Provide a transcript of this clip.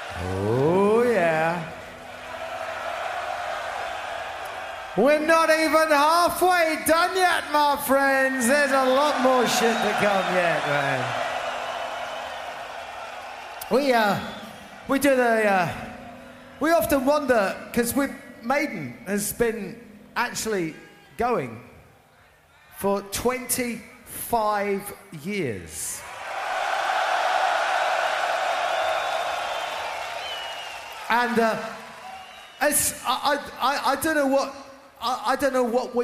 Oh, yeah. We're not even halfway done yet, my friends. There's a lot more shit to come yet, man. We do the, we often wonder, because Maiden has been actually going for 25 years. And I don't know what we